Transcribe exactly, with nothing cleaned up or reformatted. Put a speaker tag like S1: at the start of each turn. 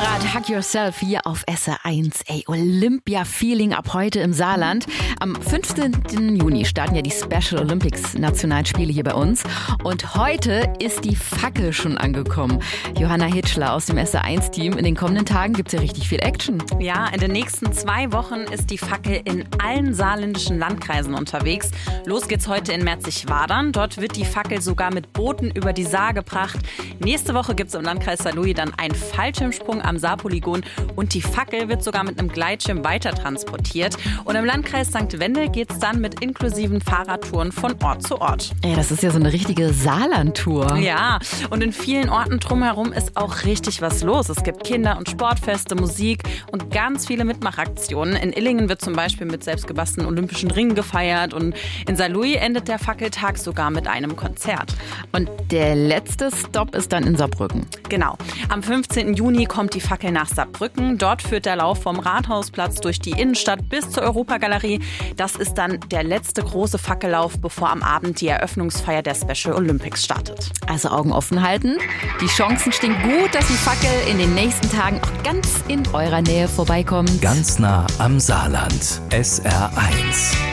S1: Konrad, Hug Yourself hier auf S R eins. Ey, Olympia-Feeling ab heute im Saarland. Am fünfzehnten Juni starten ja die Special Olympics Nationalspiele hier bei uns. Und heute ist die Fackel schon angekommen. Johanna Hitschler aus dem S R eins Team. In den kommenden Tagen gibt es ja richtig viel Action.
S2: Ja, in den nächsten zwei Wochen ist die Fackel in allen saarländischen Landkreisen unterwegs. Los geht's heute in Merzig-Wadern. Dort wird die Fackel sogar mit Booten über die Saar gebracht. Nächste Woche gibt es im Landkreis Saarlouis dann einen Fallschirmsprung am Saarpolygon und die Fackel wird sogar mit einem Gleitschirm weiter transportiert. Und im Landkreis Sankt Wendel geht es dann mit inklusiven Fahrradtouren von Ort zu Ort.
S1: Ey, das ist ja so eine richtige Saarland-Tour.
S2: Ja, und in vielen Orten drumherum ist auch richtig was los. Es gibt Kinder- und Sportfeste, Musik und ganz viele Mitmachaktionen. In Illingen wird zum Beispiel mit selbstgebastelten olympischen Ringen gefeiert und in Saarlouis endet der Fackeltag sogar mit einem Konzert.
S1: Und der letzte Stopp ist dann in Saarbrücken.
S2: Genau. Am fünfzehnten Juni kommt die Fackel nach Saarbrücken. Dort führt der Lauf vom Rathausplatz durch die Innenstadt bis zur Europagalerie. Das ist dann der letzte große Fackellauf, bevor am Abend die Eröffnungsfeier der Special Olympics startet.
S1: Also Augen offen halten. Die Chancen stehen gut, dass die Fackel in den nächsten Tagen auch ganz in eurer Nähe vorbeikommt.
S3: Ganz nah am Saarland. S R eins.